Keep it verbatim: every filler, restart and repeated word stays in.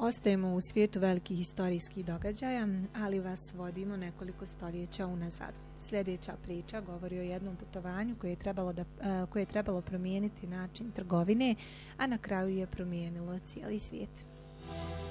Ostajemo u svijetu velikih historijskih događaja, ali vas vodimo nekoliko stoljeća unazad. Sljedeća priča govori o jednom putovanju koje je trebalo, da, koje je trebalo promijeniti način trgovine, a na kraju je promijenilo cijeli svijet.